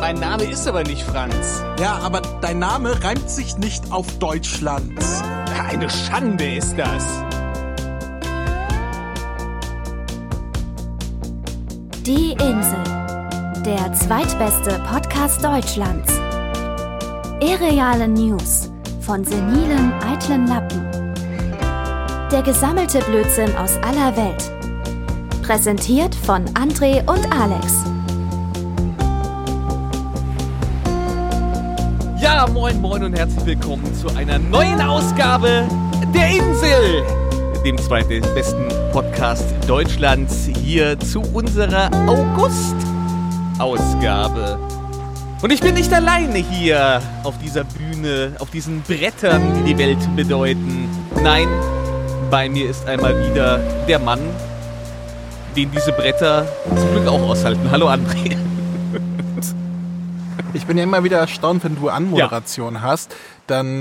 mein Name ist aber nicht Franz. Ja, aber dein Name reimt sich nicht auf Deutschland. Ja, eine Schande ist das. Die Insel, der zweitbeste Podcast Deutschlands. Irreale News von senilen, eitlen Lappen. Der gesammelte Blödsinn aus aller Welt. Präsentiert von André und Alex. Ja, moin moin und herzlich willkommen zu einer neuen Ausgabe der Insel, dem zweitbesten Podcast Deutschlands, hier zu unserer August-Ausgabe. Und ich bin nicht alleine hier auf dieser Bühne, auf diesen Brettern, die die Welt bedeuten. Nein, bei mir ist einmal wieder der Mann, den diese Bretter zum Glück auch aushalten. Hallo André. Ich bin ja immer wieder erstaunt, wenn du Anmoderation hast, dann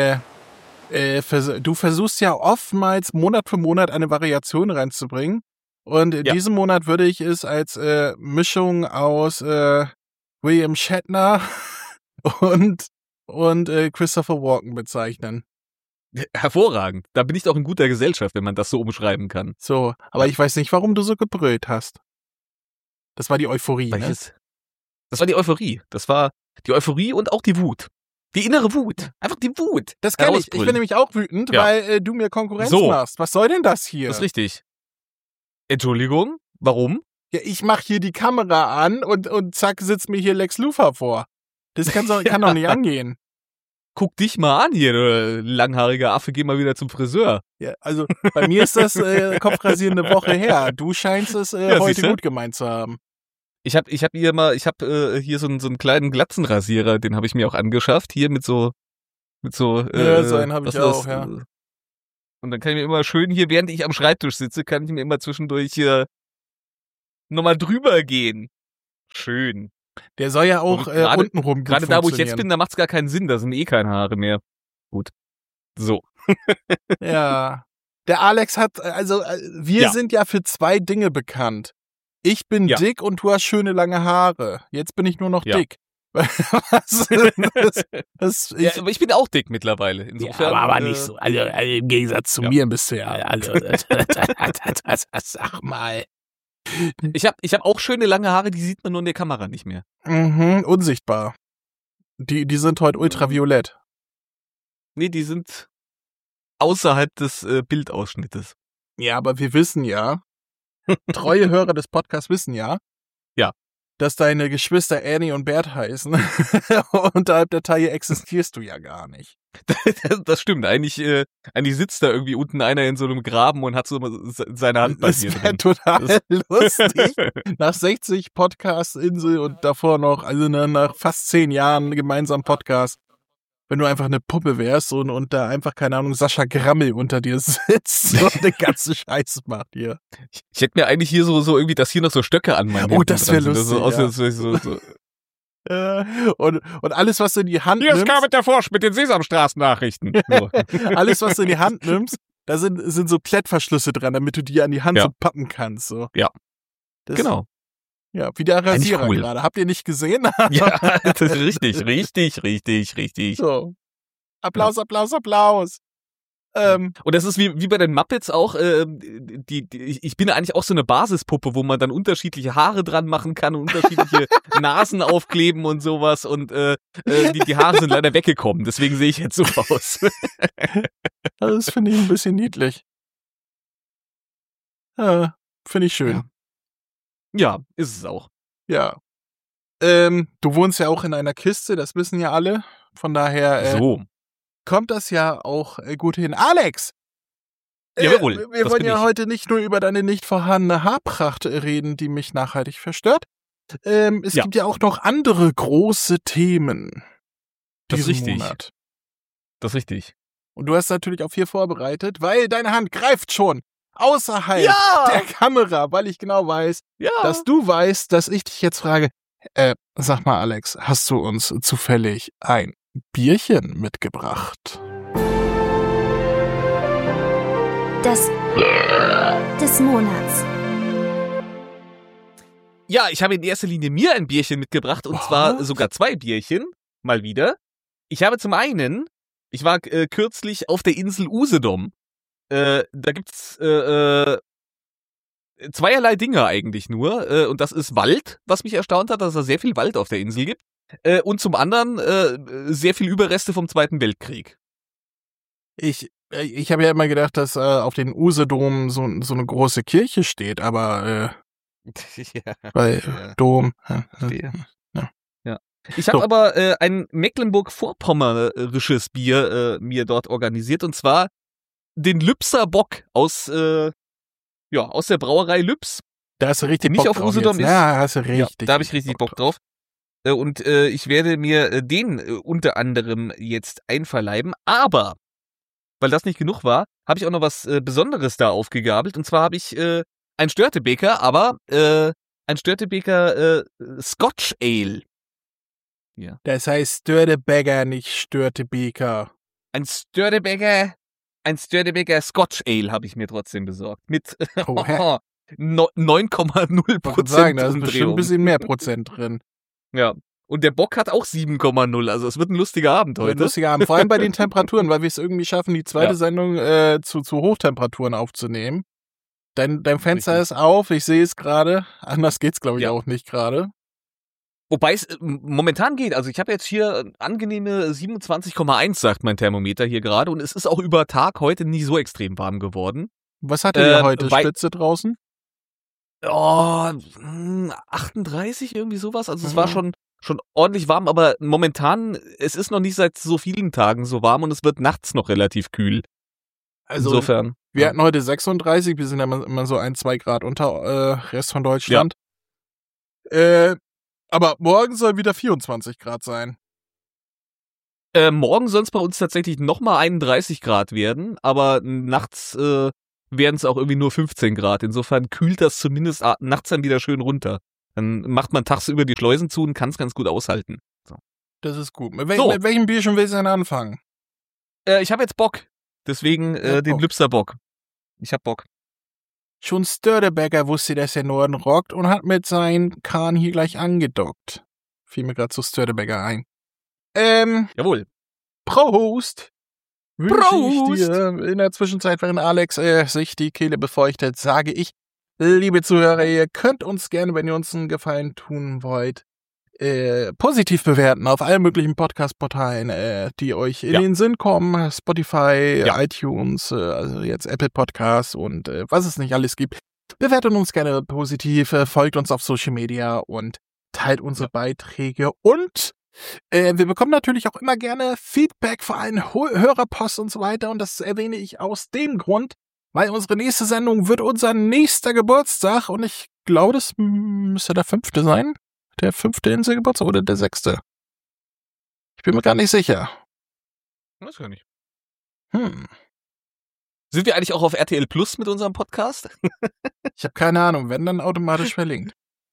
du versuchst ja oftmals Monat für Monat eine Variation reinzubringen. Und diesen Monat würde ich es als Mischung aus William Shatner und Christopher Walken bezeichnen. Hervorragend. Da bin ich doch in guter Gesellschaft, wenn man das so umschreiben kann. So, aber ich weiß nicht, warum du so gebrüllt hast. Das war die Euphorie, ne? Das war die Euphorie. Das war die Euphorie und auch die Wut. Die innere Wut. Einfach die Wut. Das kann ich. Ich bin nämlich auch wütend, weil du mir Konkurrenz machst. Was soll denn das hier? Das ist richtig. Entschuldigung? Warum? Ja, ich mach hier die Kamera an und zack, sitzt mir hier Lex Luthor vor. Das kann doch nicht angehen. Guck dich mal an hier, du langhaariger Affe, geh mal wieder zum Friseur. Ja, also bei mir ist das kopfrasierende Woche her. Du scheinst es heute gut gemeint zu haben. Ich hab hier so einen kleinen Glatzenrasierer, den habe ich mir auch angeschafft, hier mit so so einen habe ich auch, ja. Und dann kann ich mir immer schön hier, während ich am Schreibtisch sitze, kann ich mir immer zwischendurch hier nochmal drüber gehen. Schön. Der soll ja auch untenrum gut gerade da, wo ich jetzt bin, da macht's gar keinen Sinn, da sind keine Haare mehr. Gut. So. Ja. Der Alex hat, wir sind ja für zwei Dinge bekannt. Ich bin dick und du hast schöne lange Haare. Jetzt bin ich nur noch dick. Aber ich bin auch dick mittlerweile. Insofern, aber nicht so. Also im Gegensatz zu mir bist du ja. Also, sag mal. Ich hab auch schöne lange Haare, die sieht man nur in der Kamera nicht mehr. Mhm, unsichtbar. Die sind heute ultraviolett. Nee, die sind außerhalb des Bildausschnittes. Ja, aber wir wissen ja, treue Hörer des Podcasts wissen ja, dass deine Geschwister Annie und Bert heißen. Unterhalb der Taille existierst du ja gar nicht. Das stimmt. Eigentlich sitzt da irgendwie unten einer in so einem Graben und hat so seine Hand bei dir drin. Das wäre total lustig. Nach 60 Podcast-Insel und davor noch, also nach fast 10 Jahren gemeinsam Podcast, wenn du einfach eine Puppe wärst und da einfach, keine Ahnung, Sascha Grammel unter dir sitzt und den ganzen Scheiß macht hier. Ich hätte mir eigentlich hier so irgendwie, dass hier noch so Stöcke an meinen Händen das wäre lustig, Und alles, was du in die Hand nimmst... Hier ist Carmen der Forsch mit den Sesamstraßen-Nachrichten. So. Alles, was du in die Hand nimmst, da sind so Klettverschlüsse dran, damit du die an die Hand so pappen kannst. So. Ja, genau. Ja, wie der Rasierer gerade. Habt ihr nicht gesehen? Ja, das ist richtig. So. Applaus. Und das ist wie bei den Muppets auch, ich bin eigentlich auch so eine Basispuppe, wo man dann unterschiedliche Haare dran machen kann und unterschiedliche Nasen aufkleben und sowas und die Haare sind leider weggekommen, deswegen sehe ich jetzt so aus. Das finde ich ein bisschen niedlich. Finde ich schön. Ja, ist es auch. Ja. Du wohnst ja auch in einer Kiste, das wissen ja alle. Von daher kommt das ja auch gut hin. Alex! Jawohl, wir wollen ja heute nicht nur über deine nicht vorhandene Haarpracht reden, die mich nachhaltig verstört. Es gibt ja auch noch andere große Themen. Das ist richtig. Monat. Das ist richtig. Und du hast natürlich auch viel vorbereitet, weil deine Hand greift schon außerhalb der Kamera, weil ich genau weiß, dass du weißt, dass ich dich jetzt frage, sag mal Alex, hast du uns zufällig ein Bierchen mitgebracht? Das des Monats. Ja, ich habe in erster Linie mir ein Bierchen mitgebracht und zwar sogar 2 Bierchen, mal wieder. Ich habe zum einen, ich war kürzlich auf der Insel Usedom. Da gibt's zweierlei Dinge eigentlich nur und das ist Wald, was mich erstaunt hat, dass es sehr viel Wald auf der Insel gibt und zum anderen sehr viel Überreste vom Zweiten Weltkrieg. Ich habe ja immer gedacht, dass auf den Usedom so eine große Kirche steht, aber bei Dom. Ja. Ich habe aber ein Mecklenburg-Vorpommerisches Bier mir dort organisiert und zwar den Lübser Bock aus der Brauerei Lübs. Da hast du richtig nicht Bock auf drauf Usedom jetzt. ist. Ja, hast du richtig. Ja, da habe ich richtig Bock drauf. Und ich werde mir den unter anderem jetzt einverleiben, aber weil das nicht genug war, habe ich auch noch was Besonderes da aufgegabelt. Und zwar habe ich ein Störtebeker, aber ein Störtebeker Scotch Ale. Ja. Das heißt Störtebeker, nicht Störtebeker. Ein Störtebeker Scotch Ale habe ich mir trotzdem besorgt. Mit 9,0% sagen, da ist bestimmt ein bisschen mehr Prozent drin. Ja. Und der Bock hat auch 7,0. Also es wird ein lustiger Abend heute. Vor allem bei den Temperaturen, weil wir es irgendwie schaffen, die zweite Sendung zu Hochtemperaturen aufzunehmen. Dein Fenster ist auf, ich sehe es gerade. Anders geht's, glaube ich, auch nicht gerade. Wobei es momentan geht. Also ich habe jetzt hier angenehme 27,1, sagt mein Thermometer hier gerade. Und es ist auch über Tag heute nicht so extrem warm geworden. Was hattet ihr heute? Spitze draußen? 38, irgendwie sowas. Also es war schon ordentlich warm, aber momentan, es ist noch nicht seit so vielen Tagen so warm und es wird nachts noch relativ kühl. Also insofern. Wir hatten heute 36, wir sind ja immer so 1-2 Grad unter Rest von Deutschland. Ja. Aber morgen soll wieder 24 Grad sein. Morgen soll es bei uns tatsächlich nochmal 31 Grad werden, aber nachts werden es auch irgendwie nur 15 Grad. Insofern kühlt das zumindest nachts dann wieder schön runter. Dann macht man tagsüber die Schleusen zu und kann es ganz gut aushalten. So. Das ist gut. Mit welchem Bierchen willst du denn anfangen? Ich habe jetzt Bock. Deswegen den Lübser Bock. Ich hab Bock. Schon Störtebeker wusste, dass der Norden rockt und hat mit seinem Kahn hier gleich angedockt. Fiel mir gerade zu Störtebeker ein. Jawohl. Prost! Wünsche ich dir in der Zwischenzeit, während Alex sich die Kehle befeuchtet, sage ich, liebe Zuhörer, ihr könnt uns gerne, wenn ihr uns einen Gefallen tun wollt, positiv bewerten auf allen möglichen Podcast-Portalen, die euch in den Sinn kommen. Spotify, iTunes, also jetzt Apple Podcasts und was es nicht alles gibt. Bewertet uns gerne positiv, folgt uns auf Social Media und teilt unsere Beiträge. Und wir bekommen natürlich auch immer gerne Feedback, vor allem Hörerpost und so weiter. Und das erwähne ich aus dem Grund, weil unsere nächste Sendung wird unser nächster Geburtstag. Und ich glaube, das müsste der 5. sein. Der 5. Inselgeburtstag oder der 6.? Ich bin mir gar nicht sicher. Weiß gar nicht. Sind wir eigentlich auch auf RTL Plus mit unserem Podcast? Ich habe keine Ahnung, wenn dann automatisch verlinkt.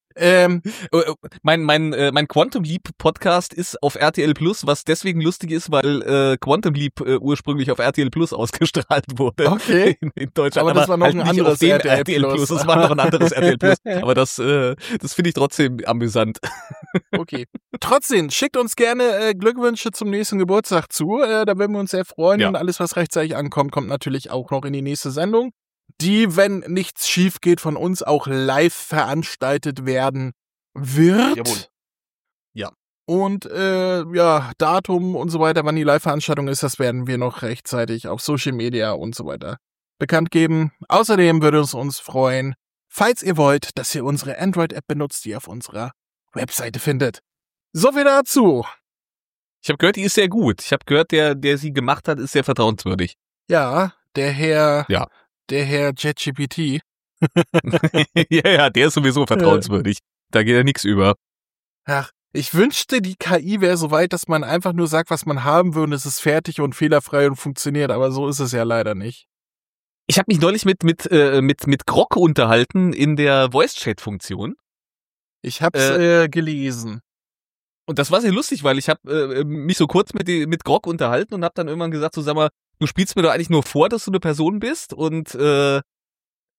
Mein Quantum Leap Podcast ist auf RTL Plus, was deswegen lustig ist, weil Quantum Leap ursprünglich auf RTL Plus ausgestrahlt wurde. Okay. In Deutschland. Aber das war noch halt ein anderes RTL Plus. Das war noch ein anderes RTL Plus. Aber das finde ich trotzdem amüsant. Okay. Trotzdem, schickt uns gerne Glückwünsche zum nächsten Geburtstag zu. Da würden wir uns sehr freuen. Und alles, was rechtzeitig ankommt, kommt natürlich auch noch in die nächste Sendung, die, wenn nichts schief geht, von uns auch live veranstaltet werden wird. Jawohl. Ja. Und Datum und so weiter, wann die Live-Veranstaltung ist, das werden wir noch rechtzeitig auf Social Media und so weiter bekannt geben. Außerdem würde es uns freuen, falls ihr wollt, dass ihr unsere Android-App benutzt, die ihr auf unserer Webseite findet. So viel dazu. Ich habe gehört, die ist sehr gut. Ich habe gehört, der sie gemacht hat, ist sehr vertrauenswürdig. Ja, der Herr ChatGPT. ja, der ist sowieso vertrauenswürdig. Da geht ja nichts über. Ach, ich wünschte, die KI wäre so weit, dass man einfach nur sagt, was man haben will und es ist fertig und fehlerfrei und funktioniert, aber so ist es ja leider nicht. Ich habe mich neulich mit Grok unterhalten in der Voice-Chat-Funktion. Ich hab's gelesen. Und das war sehr lustig, weil ich habe mich so kurz mit Grok unterhalten und habe dann irgendwann gesagt, so sag mal, du spielst mir doch eigentlich nur vor, dass du eine Person bist und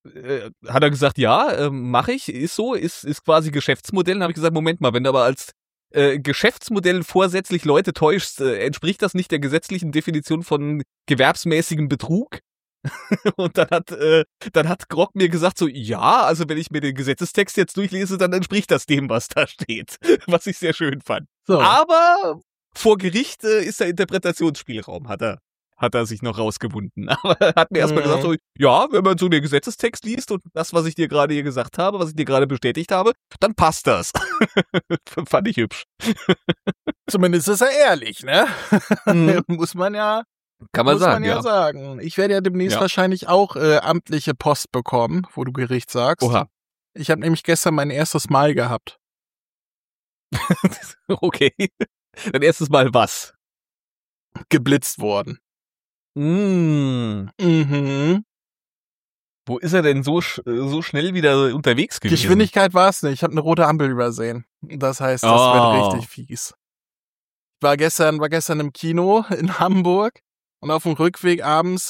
hat er gesagt, ja, mache ich, ist so, ist quasi Geschäftsmodell. Dann habe ich gesagt, Moment mal, wenn du aber als Geschäftsmodell vorsätzlich Leute täuschst, entspricht das nicht der gesetzlichen Definition von gewerbsmäßigem Betrug? Und dann hat Grog mir gesagt so, ja, also wenn ich mir den Gesetzestext jetzt durchlese, dann entspricht das dem, was da steht. Was ich sehr schön fand. So. Aber vor Gericht ist der Interpretationsspielraum, hat er sich noch rausgewunden. Aber er hat mir erstmal gesagt so, ja, wenn man so den Gesetzestext liest und das, was ich dir gerade hier gesagt habe, was ich dir gerade bestätigt habe, dann passt das. Fand ich hübsch. Zumindest ist er ehrlich, ne? Muss man ja sagen. Ich werde ja demnächst wahrscheinlich auch amtliche Post bekommen, wo du Gericht sagst. Oha. Ich habe nämlich gestern mein erstes Mal gehabt. Okay. Dein erstes Mal was? Geblitzt worden. Mhm. Wo ist er denn so schnell wieder unterwegs gewesen? Geschwindigkeit war es nicht. Ich habe eine rote Ampel übersehen. Das heißt, das wird richtig fies. Ich war gestern im Kino in Hamburg und auf dem Rückweg abends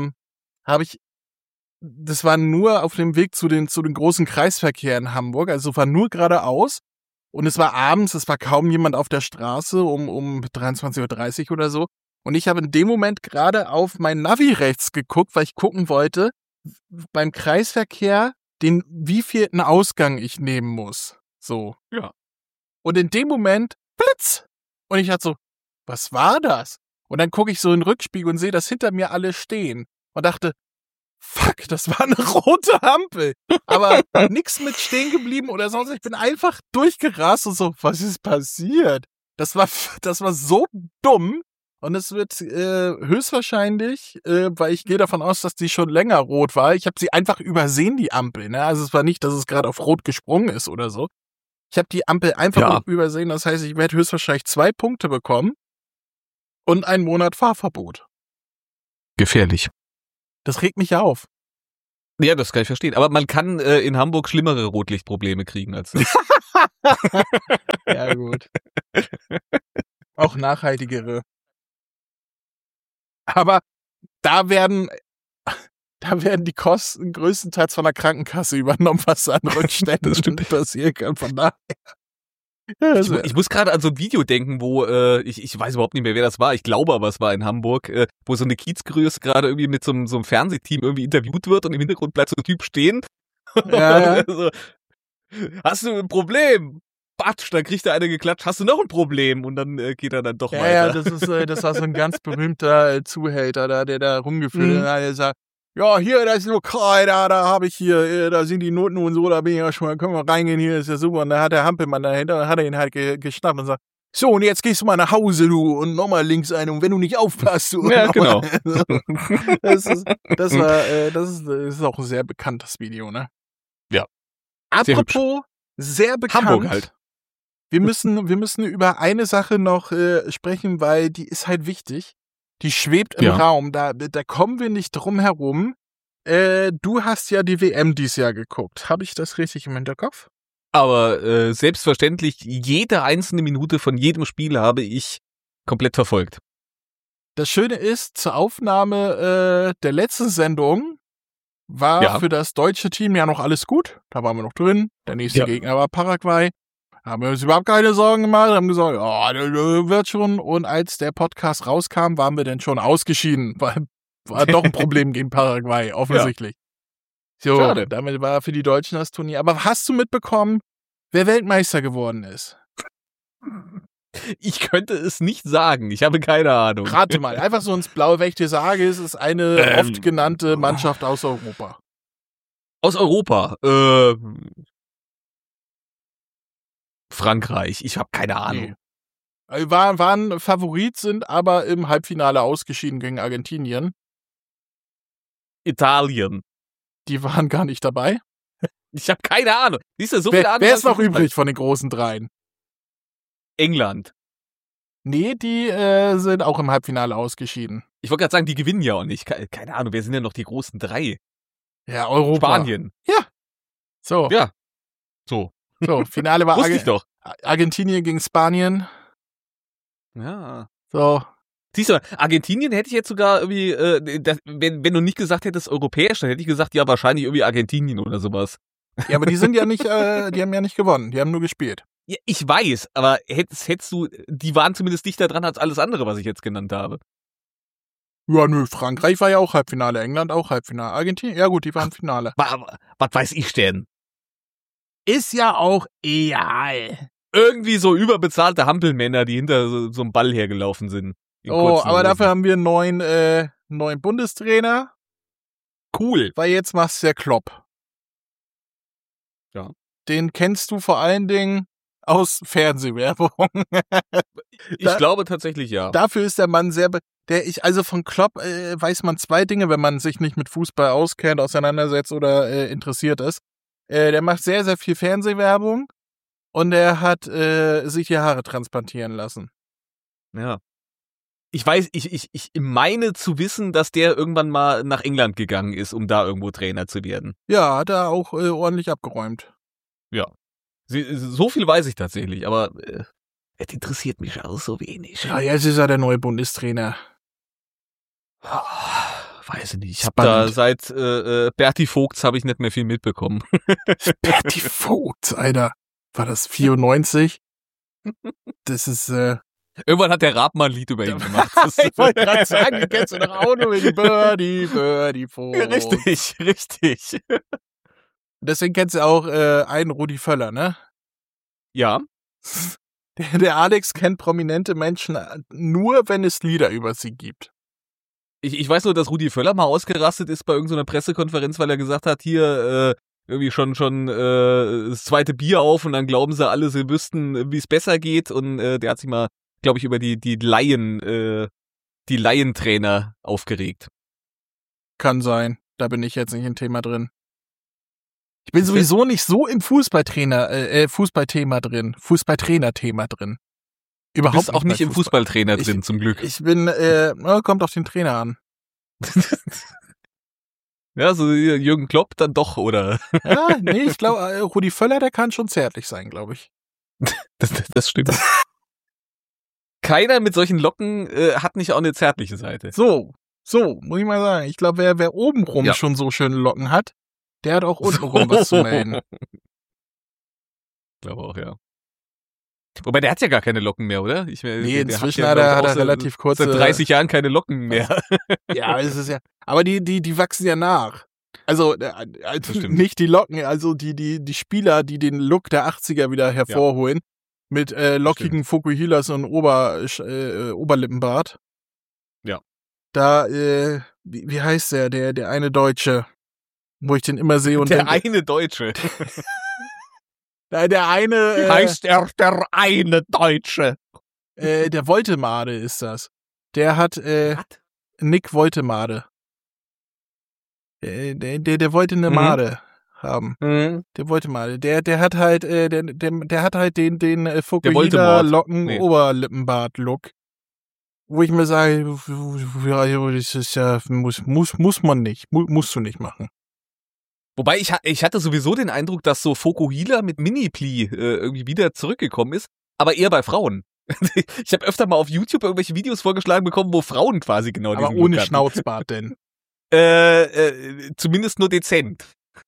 das war nur auf dem Weg zu den großen Kreisverkehr in Hamburg, also war nur geradeaus und es war abends, es war kaum jemand auf der Straße um 23:30 Uhr oder so und ich habe in dem Moment gerade auf mein Navi rechts geguckt, weil ich gucken wollte, beim Kreisverkehr, den wievielten Ausgang ich nehmen muss. So. Ja. Und in dem Moment, Blitz! Und ich hatte so, was war das? Und dann gucke ich so in den Rückspiegel und sehe, dass hinter mir alle stehen. Und dachte, fuck, das war eine rote Ampel. Aber nix mit stehen geblieben oder sonst. Ich bin einfach durchgerast und so, was ist passiert? Das war so dumm. Und es wird höchstwahrscheinlich, weil ich gehe davon aus, dass die schon länger rot war. Ich habe sie einfach übersehen, die Ampel. Ne? Also es war nicht, dass es gerade auf rot gesprungen ist oder so. Ich habe die Ampel einfach übersehen. Das heißt, ich werde höchstwahrscheinlich 2 Punkte bekommen und 1 Monat Fahrverbot. Gefährlich. Das regt mich auf. Ja, das kann ich verstehen. Aber man kann in Hamburg schlimmere Rotlichtprobleme kriegen als das. Ja, gut. Auch nachhaltigere. Aber da werden die Kosten größtenteils von der Krankenkasse übernommen, was an Rückständen passieren kann. Von daher. Ich muss gerade an so ein Video denken, wo ich weiß überhaupt nicht mehr, wer das war. Ich glaube aber, es war in Hamburg, wo so eine Kiezgröße gerade irgendwie mit so einem Fernsehteam irgendwie interviewt wird und im Hintergrund bleibt so ein Typ stehen. Ja. So, hast du ein Problem? Batsch, dann kriegt er eine geklatscht. Hast du noch ein Problem? Und dann geht er dann doch weiter. Ja, das war so ein ganz berühmter Zuhälter da, der da rumgeführt hat. Der sagt, ja, hier, das ist Lokal, da habe ich hier, da sind die Noten und so, da bin ich ja schon mal, können wir reingehen, hier ist ja super. Und da hat der Hampelmann dahinter, und hat er ihn halt geschnappt und sagt, so, und jetzt gehst du mal nach Hause, du, und nochmal links ein, und wenn du nicht aufpasst, du. Ja, genau. Das ist auch ein sehr bekanntes Video, ne? Ja. Apropos, sehr bekannt. Hamburg halt. Wir müssen über eine Sache noch sprechen, weil die ist halt wichtig. Die schwebt im Raum. Da kommen wir nicht drum herum. Du hast ja die WM dieses Jahr geguckt. Habe ich das richtig im Hinterkopf? Aber selbstverständlich, jede einzelne Minute von jedem Spiel habe ich komplett verfolgt. Das Schöne ist, zur Aufnahme der letzten Sendung war für das deutsche Team ja noch alles gut. Da waren wir noch drin. Der nächste Gegner war Paraguay. Haben wir uns überhaupt keine Sorgen gemacht, haben gesagt, ja, das wird schon. Und als der Podcast rauskam, waren wir dann schon ausgeschieden, weil war doch ein Problem gegen Paraguay, offensichtlich. So, schade. Damit war für die Deutschen das Turnier. Aber hast du mitbekommen, wer Weltmeister geworden ist? Ich könnte es nicht sagen, ich habe keine Ahnung. Rate mal, einfach so ins Blaue, wenn ich dir sage, es ist eine oft genannte Mannschaft aus Europa. Aus Europa? Frankreich, ich habe keine Ahnung. Nee. Waren Favorit, sind aber im Halbfinale ausgeschieden gegen Argentinien. Italien. Die waren gar nicht dabei. Ich habe keine Ahnung. Siehst du, so viele Ahnung. Wer ist noch übrig von den großen dreien? England. Nee, die sind auch im Halbfinale ausgeschieden. Ich wollte gerade sagen, die gewinnen ja auch nicht. Keine Ahnung, wer sind denn noch die großen drei? Ja, Europa. Spanien. Ja. So. Ja. So, Finale war wusste ich doch. Argentinien gegen Spanien. Ja. So. Siehst du, Argentinien hätte ich jetzt sogar irgendwie, wenn du nicht gesagt hättest europäisch, dann hätte ich gesagt, ja, wahrscheinlich irgendwie Argentinien oder sowas. Ja, aber die sind ja nicht, die haben ja nicht gewonnen, die haben nur gespielt. Ja, ich weiß, aber hättest du, die waren zumindest dichter dran als alles andere, was ich jetzt genannt habe. Ja, nö, Frankreich war ja auch Halbfinale, England auch Halbfinale, Argentinien, ja gut, die waren Finale. Was weiß ich denn? Ist ja auch egal. Irgendwie so überbezahlte Hampelmänner, die hinter so einem Ball hergelaufen sind. Oh, aber dafür haben wir einen neuen Bundestrainer. Cool. Weil jetzt machst du ja Klopp. Ja. Den kennst du vor allen Dingen aus Fernsehwerbung. Ich glaube tatsächlich, ja. Dafür ist der Mann sehr, also von Klopp weiß man zwei Dinge, wenn man sich nicht mit Fußball auskennt, auseinandersetzt oder interessiert ist. Der macht sehr, sehr viel Fernsehwerbung und er hat sich die Haare transplantieren lassen. Ja. Ich weiß, ich meine zu wissen, dass der irgendwann mal nach England gegangen ist, um da irgendwo Trainer zu werden. Ja, hat er auch ordentlich abgeräumt. Ja. So viel weiß ich tatsächlich, aber es interessiert mich auch so wenig. Ja, jetzt ist er der neue Bundestrainer. Weiß ich nicht. Ich habe da seit Berti Vogts habe ich nicht mehr viel mitbekommen. Berti Vogts, Alter. War das 94? Das ist, Irgendwann hat der Raab mal ein Lied über ihn gemacht. Ich wollte gerade sagen, du kennst du doch auch nur wegen Berti Vogts. Ja, richtig. Deswegen kennst du auch einen Rudi Völler, ne? Ja. Der Alex kennt prominente Menschen nur, wenn es Lieder über sie gibt. Ich weiß nur, dass Rudi Völler mal ausgerastet ist bei irgendeiner Pressekonferenz, weil er gesagt hat, hier irgendwie schon das zweite Bier auf und dann glauben sie alle, sie wüssten, wie es besser geht und der hat sich mal, glaube ich, über die Laientrainer aufgeregt. Kann sein. Da bin ich jetzt nicht im Thema drin. Ich bin sowieso nicht so im Fußballthema drin. Überhaupt bist auch nicht im Fußballtrainer drin, zum Glück. Ich bin, kommt auf den Trainer an. Ja, so Jürgen Klopp dann doch, oder? Ja, nee, ich glaube, Rudi Völler, der kann schon zärtlich sein, glaube ich. Das stimmt. Keiner mit solchen Locken hat nicht auch eine zärtliche Seite. So, muss ich mal sagen. Ich glaube, wer obenrum schon so schöne Locken hat, der hat auch untenrum was zu melden. Ich glaube auch, ja. Wobei, der hat ja gar keine Locken mehr, oder? Nee, inzwischen hat er relativ kurze... Seit 30 Jahren keine Locken mehr. Ja, es ist ja... Aber die wachsen ja nach. Also nicht die Locken, also die Spieler, die den Look der 80er wieder hervorholen, mit lockigen Fukuhilas und Oberlippenbart. Ja. Da, wie heißt der eine Deutsche, wo ich den immer sehe und der eine Deutsche. Der eine... heißt er der eine Deutsche? Der Woltemade ist das. Der hat... Nick Woltemade. Der wollte eine Made haben. Mhm. Der wollte Made. Der hat halt der hat halt den Fukuhila Locken Oberlippenbart Look. Wo ich mir sage, das ist ja muss man nicht. Musst du nicht machen. Wobei ich hatte sowieso den Eindruck, dass so Fukuhila mit Mini-Pli irgendwie wieder zurückgekommen ist, aber eher bei Frauen. Ich habe öfter mal auf YouTube irgendwelche Videos vorgeschlagen bekommen, wo Frauen quasi genau diesen Aber ohne Look Schnauzbart denn? Zumindest nur dezent.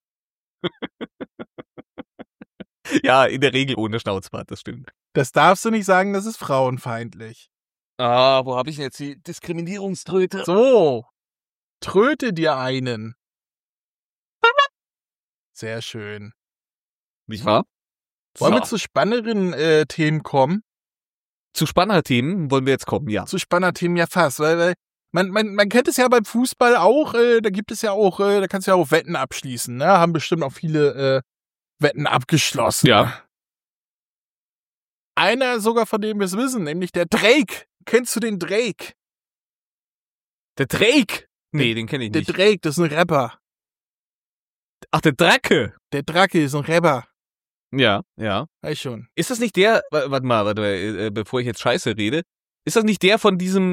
Ja, in der Regel ohne Schnauzbart, das stimmt. Das darfst du nicht sagen, das ist frauenfeindlich. Ah, wo habe ich denn jetzt die Diskriminierungströte? So, tröte dir einen. Sehr schön. Nicht wahr? Wollen wir zu spannenderen Themen kommen? Zu Spanner-Themen wollen wir jetzt kommen, ja. Zu Spanner-Themen ja fast, weil man kennt es ja beim Fußball auch, da gibt es ja auch, da kannst du ja auch Wetten abschließen, ne? Haben bestimmt auch viele Wetten abgeschlossen. Ja. Einer sogar, von dem wir es wissen, nämlich der Drake. Kennst du den Drake? Der Drake? Nee, den kenne ich nicht. Der Drake, das ist ein Rapper. Ach, der Drake. Der Drake ist ein Rapper. Ja. Weiß schon. Ist das nicht der, warte mal, bevor ich jetzt Scheiße rede, ist das nicht der von diesem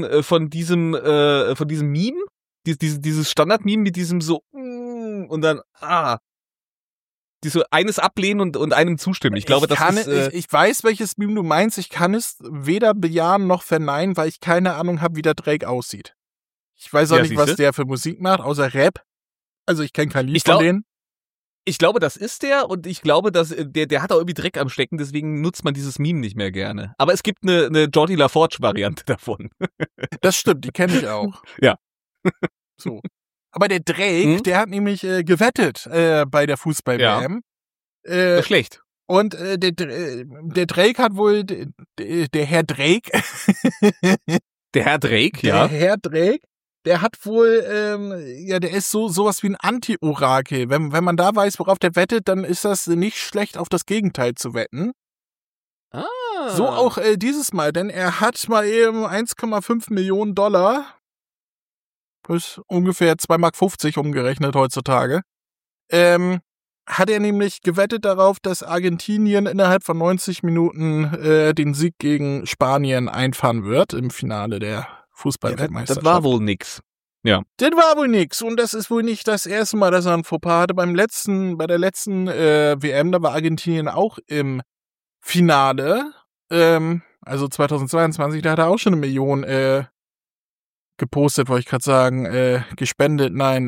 Meme? Dieses Standard-Meme mit diesem so, und dann, die so eines ablehnen und einem zustimmen. Ich glaube, ich weiß, welches Meme du meinst. Ich kann es weder bejahen noch verneinen, weil ich keine Ahnung habe, wie der Drake aussieht. Ich weiß auch nicht, was der für Musik macht, außer Rap. Also ich kenne kein Lied von denen. Ich glaube, das ist der und ich glaube, dass der hat auch irgendwie Dreck am Stecken, deswegen nutzt man dieses Meme nicht mehr gerne. Aber es gibt eine Jordi LaForge-Variante davon. Das stimmt, die kenne ich auch. Ja. So. Aber der Drake, der hat nämlich gewettet bei der Fußball-WM. Das ist schlecht. Und der Drake hat wohl, der Herr Drake. Der Herr Drake, ja. Der Herr Drake. Der hat wohl, der ist sowas wie ein Anti-Orakel. Wenn man da weiß, worauf der wettet, dann ist das nicht schlecht, auf das Gegenteil zu wetten. Ah. So auch dieses Mal, denn er hat mal eben 1,5 Millionen $, plus ungefähr 2,50 Mark umgerechnet heutzutage, hat er nämlich gewettet darauf, dass Argentinien innerhalb von 90 Minuten den Sieg gegen Spanien einfahren wird im Finale der Fußball-Weltmeisterschaft. Das war wohl nix. Ja. Das war wohl nix. Und das ist wohl nicht das erste Mal, dass er ein Fauxpas hatte. Bei der letzten WM, da war Argentinien auch im Finale. Also 2022, da hat er auch schon 1 Million gepostet, wollte ich gerade sagen. Gespendet, nein,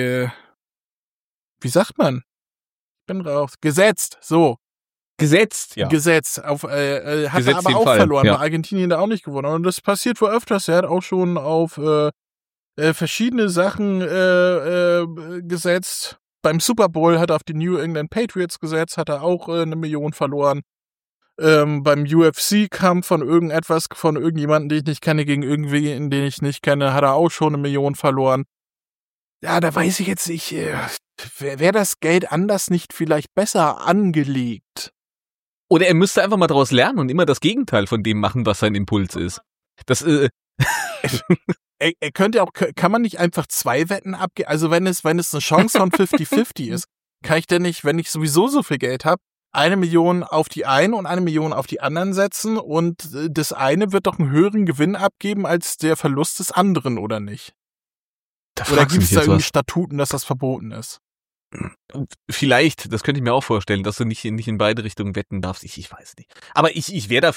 wie sagt man? Ich bin raus. Gesetzt, so. Gesetzt, ja. Gesetzt. Hat er aber auch verloren, weil Argentinien da auch nicht gewonnen hat. Und das passiert wohl öfters. Er hat auch schon auf verschiedene Sachen gesetzt. Beim Super Bowl hat er auf die New England Patriots gesetzt, hat er auch 1 Million verloren. Beim UFC-Kampf von irgendjemandem, den ich nicht kenne, gegen irgendwen, den ich nicht kenne, hat er auch schon 1 Million verloren. Ja, da weiß ich jetzt nicht, wäre das Geld anders nicht vielleicht besser angelegt? Oder er müsste einfach mal daraus lernen und immer das Gegenteil von dem machen, was sein Impuls ist. Das er könnte auch, kann man nicht einfach 2 Wetten abgeben? Also wenn es eine Chance von 50-50 ist, kann ich denn nicht, wenn ich sowieso so viel Geld habe, 1 Million auf die einen und 1 Million auf die anderen setzen und das eine wird doch einen höheren Gewinn abgeben als der Verlust des anderen, oder nicht? Oder gibt es da irgendwie Statuten, dass das verboten ist? Vielleicht, das könnte ich mir auch vorstellen, dass du nicht in beide Richtungen wetten darfst. Ich weiß nicht. Aber ich wäre